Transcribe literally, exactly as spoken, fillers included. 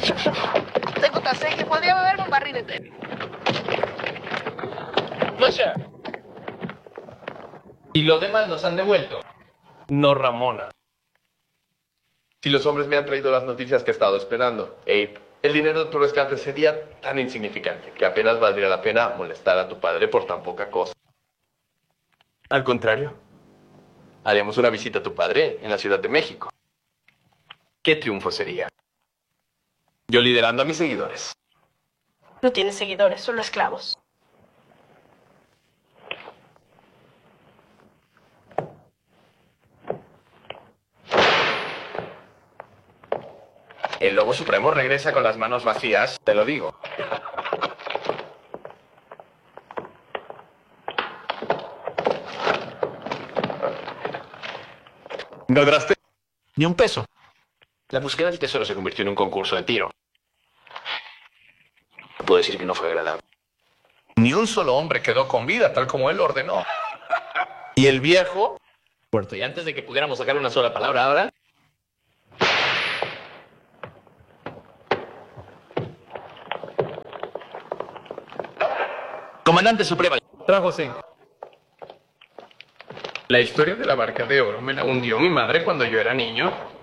Tengo tan sed que podría beberme un barril entero. Masha. ¿Y los demás nos han devuelto? No, Ramona. Si los hombres me han traído las noticias que he estado esperando, Abe, el dinero de tu rescate sería tan insignificante que apenas valdría la pena molestar a tu padre por tan poca cosa. Al contrario, haremos una visita a tu padre en la Ciudad de México. ¿Qué triunfo sería? Yo liderando a mis seguidores. No tienes seguidores, solo esclavos. El Lobo Supremo regresa con las manos vacías, te lo digo. ¿No lograste? Ni un peso. La búsqueda del tesoro se convirtió en un concurso de tiro. Puedo decir que no fue agradable. Ni un solo hombre quedó con vida, tal como él ordenó. Y el viejo... Puerto, y antes de que pudiéramos sacar una sola palabra ahora... Comandante Suprema. Trajo sí. La historia de la barca de oro me la hundió mi madre cuando yo era niño.